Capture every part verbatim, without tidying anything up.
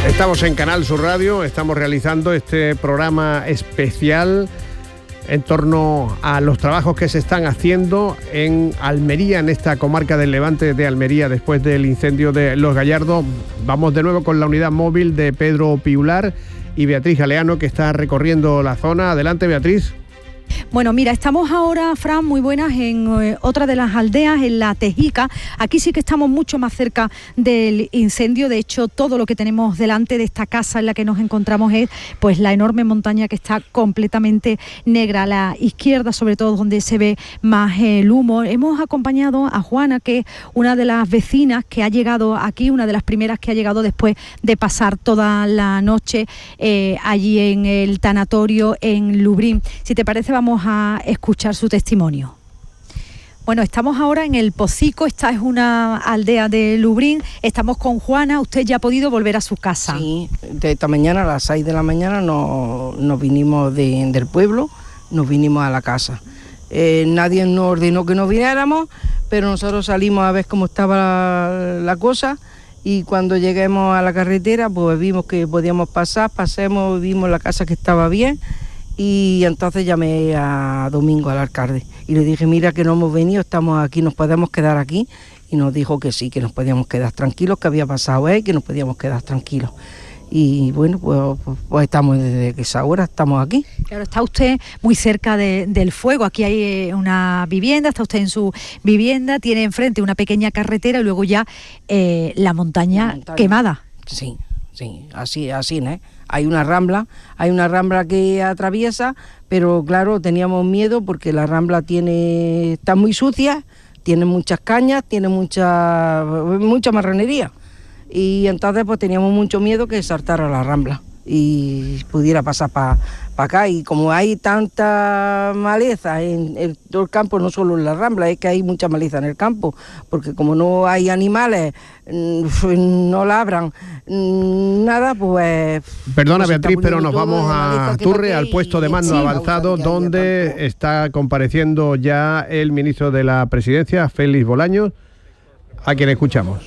Estamos en Canal Sur Radio, estamos realizando este programa especial en torno a los trabajos que se están haciendo en Almería, en esta comarca del Levante de Almería, después del incendio de Los Gallardos. Vamos de nuevo con la unidad móvil de Pedro Piular y Beatriz Galeano, que está recorriendo la zona. Adelante, Beatriz. Bueno, mira, estamos ahora, Fran, muy buenas, en eh, otra de las aldeas, en La Tejica. Aquí sí que estamos mucho más cerca del incendio. De hecho, todo lo que tenemos delante de esta casa en la que nos encontramos es pues la enorme montaña que está completamente negra. A la izquierda, sobre todo, donde se ve más el humo. Hemos acompañado a Juana, que es una de las vecinas que ha llegado aquí, una de las primeras que ha llegado después de pasar toda la noche eh, allí en el tanatorio en Lubrín. Si te parece, vamos Vamos a escuchar su testimonio. Bueno, estamos ahora en El Pocico, esta es una aldea de Lubrín, estamos con Juana. Usted ya ha podido volver a su casa. Sí, de esta mañana a las seis de la mañana nos, nos vinimos de, del pueblo, nos vinimos a la casa. Eh, nadie nos ordenó que nos viniéramos, pero nosotros salimos a ver cómo estaba la, la cosa, y cuando lleguemos a la carretera pues vimos que podíamos pasar, pasemos, vimos la casa que estaba bien. Y entonces llamé a Domingo, al alcalde, y le dije, mira que no hemos venido, estamos aquí, nos podemos quedar aquí. Y nos dijo que sí, que nos podíamos quedar tranquilos, que había pasado él, que nos podíamos quedar tranquilos. Y bueno, pues, pues estamos desde que esa hora, estamos aquí. Claro, está usted muy cerca de, del fuego, aquí hay una vivienda, está usted en su vivienda, tiene enfrente una pequeña carretera y luego ya eh, la, montaña la montaña quemada. Sí, sí, así, así, ¿no? Hay una rambla, hay una rambla que atraviesa, pero claro, teníamos miedo porque la rambla tiene, está muy sucia, tiene muchas cañas, tiene mucha, mucha marranería. Y entonces pues teníamos mucho miedo que saltara la rambla y pudiera pasar para pa acá. Y como hay tanta maleza en, en todo el campo, no solo en la rambla, es que hay mucha maleza en el campo, porque como no hay animales, no labran nada, pues... Perdona, pues Beatriz, pero nos vamos a Turre, al puesto de mando sí, avanzado, donde tanto. Está compareciendo ya el ministro de la Presidencia, Félix Bolaños, a quien escuchamos.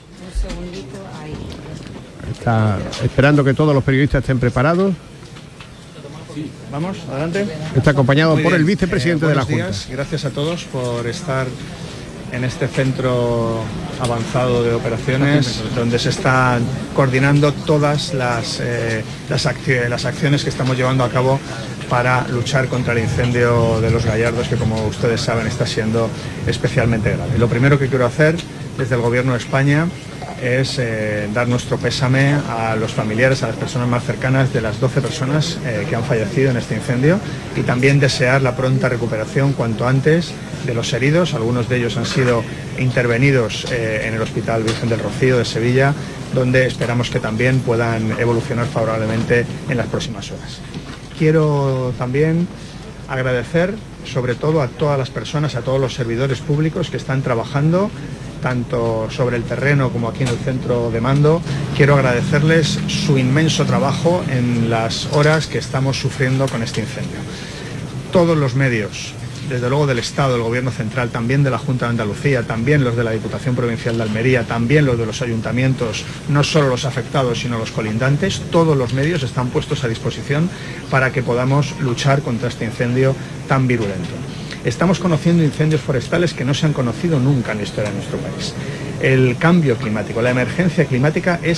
Está esperando que todos los periodistas estén preparados. Sí, vamos, adelante. Está acompañado Muy por bien. el vicepresidente eh, de la Junta. Días. Gracias a todos por estar en este centro avanzado de operaciones, donde se están coordinando todas las, eh, las, acc- las acciones que estamos llevando a cabo para luchar contra el incendio de Los Gallardos, que como ustedes saben está siendo especialmente grave. Lo primero que quiero hacer desde el Gobierno de España es eh, dar nuestro pésame a los familiares, a las personas más cercanas de las doce personas eh, que han fallecido en este incendio, y también desear la pronta recuperación cuanto antes de los heridos. Algunos de ellos han sido intervenidos eh, en el Hospital Virgen del Rocío de Sevilla, donde esperamos que también puedan evolucionar favorablemente en las próximas horas. Quiero también agradecer sobre todo a todas las personas, a todos los servidores públicos que están trabajando tanto sobre el terreno como aquí en el centro de mando. Quiero agradecerles su inmenso trabajo en las horas que estamos sufriendo con este incendio. Todos los medios, desde luego del Estado, del Gobierno Central, también de la Junta de Andalucía, también los de la Diputación Provincial de Almería, también los de los ayuntamientos, no solo los afectados, sino los colindantes, todos los medios están puestos a disposición para que podamos luchar contra este incendio tan virulento. Estamos conociendo incendios forestales que no se han conocido nunca en la historia de nuestro país. El cambio climático, la emergencia climática es